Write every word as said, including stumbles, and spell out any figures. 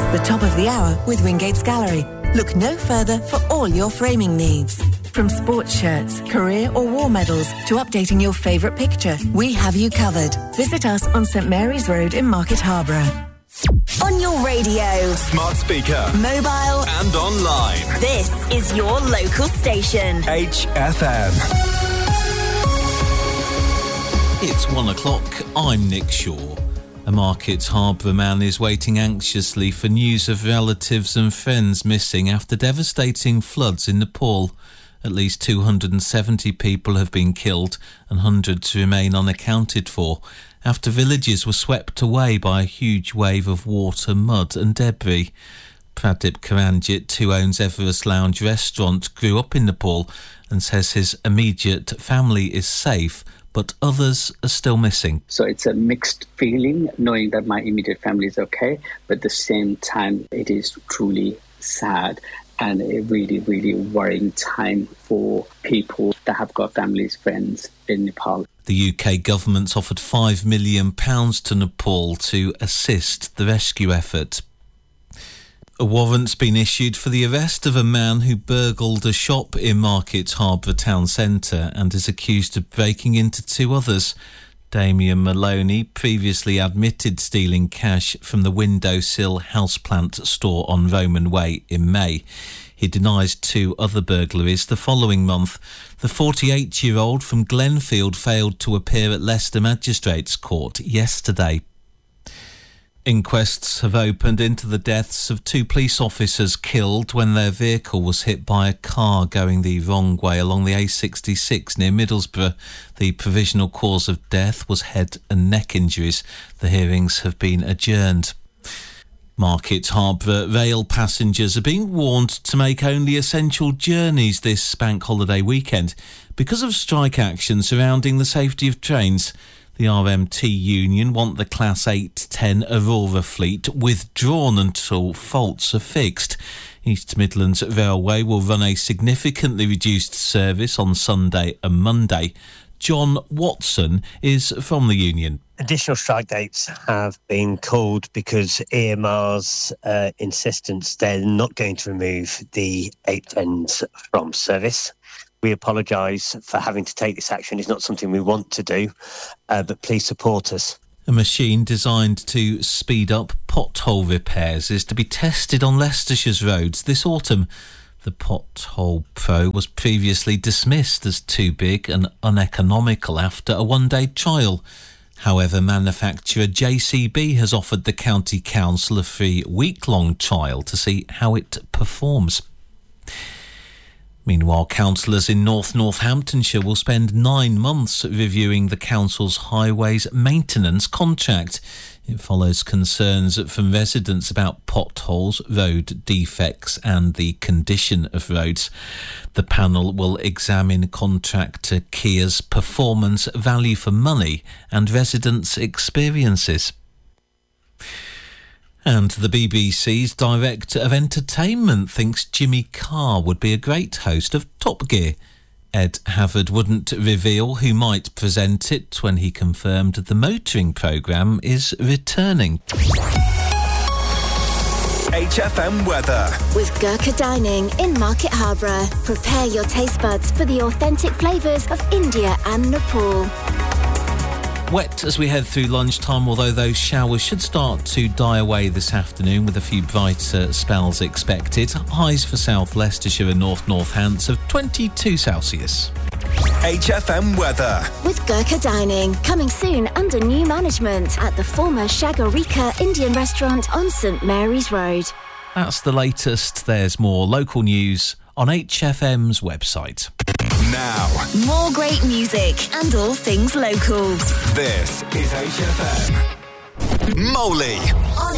the top of the hour with Wingate's Gallery. Look no further for all your framing needs. From sports shirts, career or war medals to updating your favourite picture, we have you covered. Visit us on St Mary's Road in Market Harborough. On your radio, smart speaker, mobile and online. This is your local station. H F M. It's one o'clock. I'm Nick Shaw. A Market Harborough man is waiting anxiously for news of relatives and friends missing after devastating floods in Nepal. At least two hundred seventy people have been killed and hundreds remain unaccounted for after villages were swept away by a huge wave of water, mud and debris. Pradip Karanjit, who owns Everest Lounge restaurant, grew up in Nepal and says his immediate family is safe, but others are still missing. So it's a mixed feeling, knowing that my immediate family is okay, but at the same time, it is truly sad and a really, really worrying time for people that have got families, friends in Nepal. The U K government's offered five million pounds to Nepal to assist the rescue effort. A warrant's been issued for the arrest of a man who burgled a shop in Market Harborough town centre and is accused of breaking into two others. Damien Maloney previously admitted stealing cash from the windowsill houseplant store on Roman Way in May. He denies two other burglaries the following month. The forty-eight-year-old from Glenfield failed to appear at Leicester Magistrates Court yesterday. Inquests have opened into the deaths of two police officers killed when their vehicle was hit by a car going the wrong way along the A sixty-six near Middlesbrough. The provisional cause of death was head and neck injuries. The hearings have been adjourned. Market Harborough rail passengers are being warned to make only essential journeys this bank holiday weekend because of strike action surrounding the safety of trains. The R M T union want the Class eight ten Aurora fleet withdrawn until faults are fixed. East Midlands Railway will run a significantly reduced service on Sunday and Monday. John Watson is from the union. Additional strike dates have been called because E M R's uh, insistence they're not going to remove the eight tens from service. We apologise for having to take this action. It's not something we want to do, uh, but please support us. A machine designed to speed up pothole repairs is to be tested on Leicestershire's roads this autumn. The Pothole Pro was previously dismissed as too big and uneconomical after a one-day trial. However, manufacturer J C B has offered the County Council a free week-long trial to see how it performs. Meanwhile, councillors in North Northamptonshire will spend nine months reviewing the council's highways maintenance contract. It follows concerns from residents about potholes, road defects and the condition of roads. The panel will examine contractor Kia's performance, value for money and residents' experiences. And the B B C's Director of Entertainment thinks Jimmy Carr would be a great host of Top Gear. Ed Havard wouldn't reveal who might present it when he confirmed the motoring programme is returning. H F M weather. With Gurkha Dining in Market Harborough. Prepare your taste buds for the authentic flavours of India and Nepal. Wet as we head through lunchtime, although those showers should start to die away this afternoon with a few brighter spells expected. Highs for South Leicestershire and North Northants of twenty-two Celsius. H F M weather. With Gurkha Dining, coming soon under new management at the former Shagarika Indian restaurant on St Mary's Road. That's the latest. There's more local news on H F M's website. Now, more great music and all things local. This is H F M. Molly. On